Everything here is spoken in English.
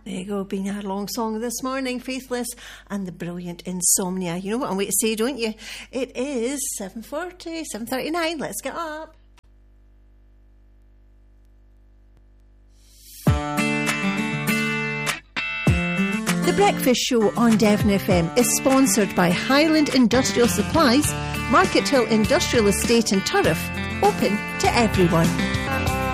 There you go, being our long song this morning, Faithless and the brilliant Insomnia. You know what I'm waiting to say, don't you? It is 7:40, 7:39. Let's get up. The Breakfast Show on Devon FM is sponsored by Highland Industrial Supplies, Market Hill Industrial Estate in Turriff, open to everyone.